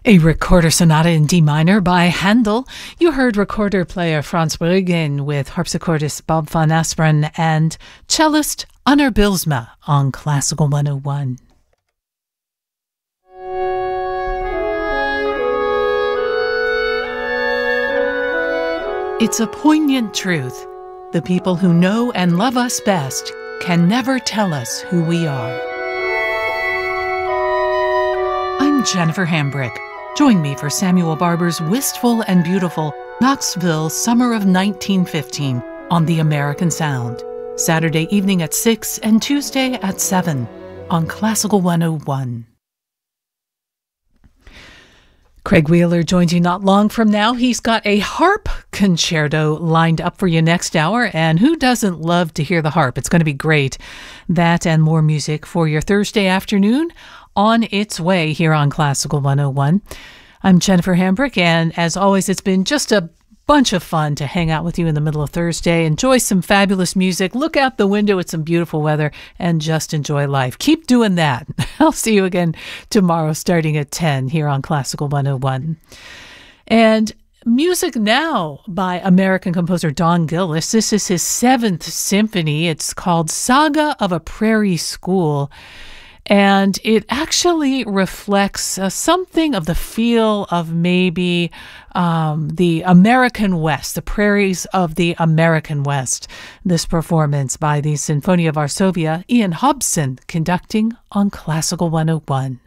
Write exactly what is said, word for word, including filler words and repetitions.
A recorder sonata in D minor by Handel. You heard recorder player Frans Bruggen with harpsichordist Bob van Asperen and cellist Anner Bylsma on Classical one oh one. It's a poignant truth. The people who know and love us best can never tell us who we are. I'm Jennifer Hambrick. Join me for Samuel Barber's Wistful and Beautiful Knoxville Summer of nineteen fifteen on The American Sound, Saturday evening at six and Tuesday at seven on Classical one oh one. Craig Wheeler joins you not long from now. He's got a harp concerto lined up for you next hour, and who doesn't love to hear the harp? It's going to be great. That and more music for your Thursday afternoon on its way here on Classical one oh one. I'm Jennifer Hambrick, and as always, it's been just a bunch of fun to hang out with you in the middle of Thursday, enjoy some fabulous music, look out the window at some beautiful weather, and just enjoy life. Keep doing that. I'll see you again tomorrow starting at ten here on Classical one oh one. And music now by American composer Don Gillis. This is his seventh symphony. It's called Saga of a Prairie School. And it actually reflects uh, something of the feel of maybe um, the American West, the prairies of the American West. This performance by the Sinfonia Varsovia, Ian Hobson conducting on Classical one oh one.